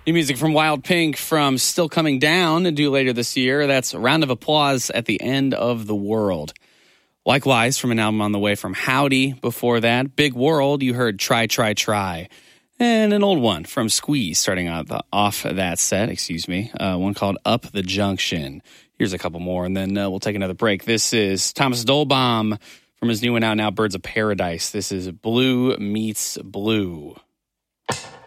New music from Wild Pink from Still Coming Down, due later this year. That's a Round of Applause at the End of the World. Likewise, from an album on the way from Howdy before that, Big World, you heard Try, Try, Try. And an old one from Squeeze starting off that set, one called Up the Junction. Here's a couple more, and then we'll take another break. This is Thomas Dolbaum from his new one out now, Birds of Paradise. This is Blue Meets Blue.